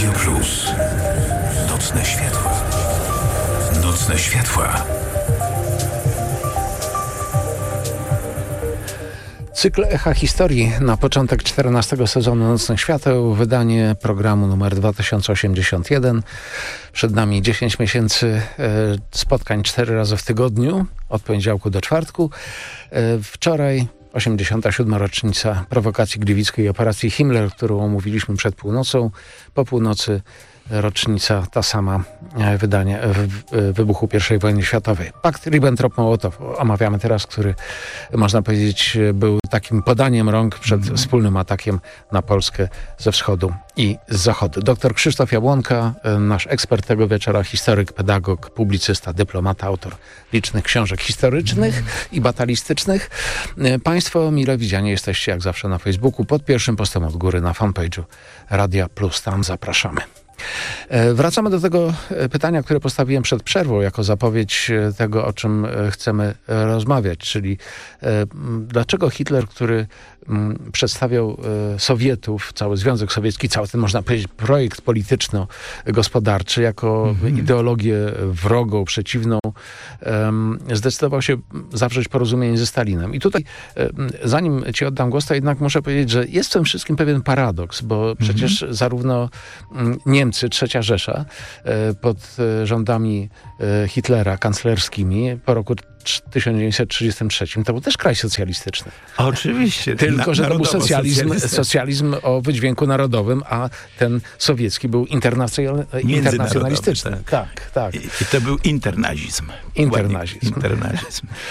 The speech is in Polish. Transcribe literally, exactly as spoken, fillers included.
Radio Plus. Nocne światła. Nocne światła. Cykl Echa Historii na początek czternastego sezonu Nocnych Świateł, wydanie programu numer dwa tysiące osiemdziesiąt jeden. Przed nami dziesięć miesięcy e, spotkań cztery razy w tygodniu, od poniedziałku do czwartku. E, wczoraj osiemdziesiąta siódma rocznica prowokacji gliwickiej i operacji Himmler, którą omówiliśmy przed północą. Po północy rocznica ta sama wydanie wybuchu pierwszej wojny światowej. Pakt Ribbentrop-Mołotow omawiamy teraz, który można powiedzieć był takim podaniem rąk przed mm. wspólnym atakiem na Polskę ze wschodu i z zachodu. Doktor Krzysztof Jabłonka, nasz ekspert tego wieczora, historyk, pedagog, publicysta, dyplomata, autor licznych książek historycznych mm. i batalistycznych. Państwo mile widziani jesteście jak zawsze na Facebooku, pod pierwszym postem od góry na fanpage'u Radia Plus. Tam zapraszamy. Wracamy do tego pytania, które postawiłem przed przerwą, jako zapowiedź tego, o czym chcemy rozmawiać, czyli dlaczego Hitler, który przedstawiał Sowietów, cały Związek Sowiecki, cały ten, można powiedzieć, projekt polityczno-gospodarczy jako mhm. ideologię wrogą, przeciwną, zdecydował się zawrzeć porozumienie ze Stalinem. I tutaj, zanim ci oddam głos, to jednak muszę powiedzieć, że jest w tym wszystkim pewien paradoks, bo mhm. przecież zarówno Niemcy, Trzecia Rzesza, pod rządami Hitlera, kanclerskimi, po roku tysiąc dziewięćset trzydziestym trzecim, to był też kraj socjalistyczny. Oczywiście. Tylko, że to był socjalizm, socjalizm o wydźwięku narodowym, a ten sowiecki był internacjonal, internacjonalistyczny. Tak, tak. tak. I, I to był internazizm. Internazizm. Internazizm.